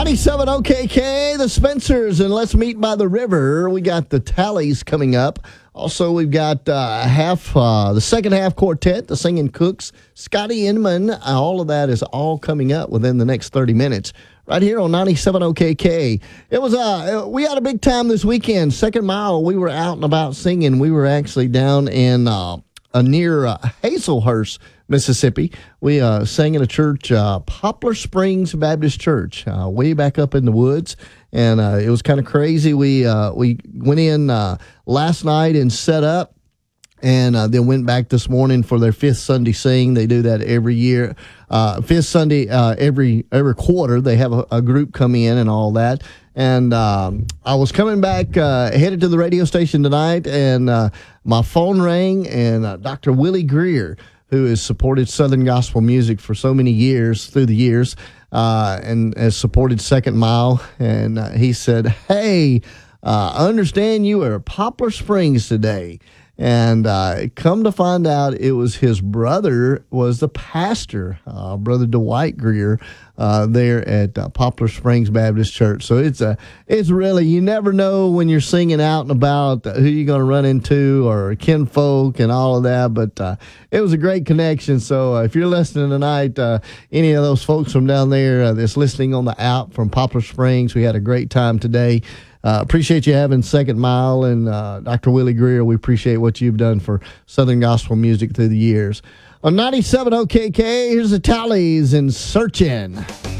97 OKK, the Spencers, and Let's Meet by the River. We got the Tallies coming up. Also, we've got the second half quartet, the Singing Cooks, Scotty Inman. All of that is all coming up within the next 30 minutes. Right here on 97 OKK. It was we had a big time this weekend. Second Mile, we were out and about singing. We were actually down in near Hazelhurst, Mississippi. We sang in a church, Poplar Springs Baptist Church, way back up in the woods, and it was kind of crazy. We went in last night and set up, and then went back this morning for their fifth Sunday sing. They do that every year. Fifth Sunday every quarter. They have a group come in and all that. And I was coming back, headed to the radio station tonight, and my phone rang, and Dr. Willie Greer, who has supported Southern gospel music for so many years, through the years, and has supported Second Mile, and he said, "Hey, I understand you are at Poplar Springs today." And come to find out, it was his brother was the pastor, Brother Dwight Greer, there at Poplar Springs Baptist Church. So it's really, you never know when you're singing out and about who you're going to run into or kinfolk and all of that. But it was a great connection. So if you're listening tonight, any of those folks from down there that's listening on the app from Poplar Springs, we had a great time today. Appreciate you having Second Mile and Dr. Willie Greer. We appreciate what you've done for Southern gospel music through the years. On 97 OKK, here's the Tallies and Searchin'.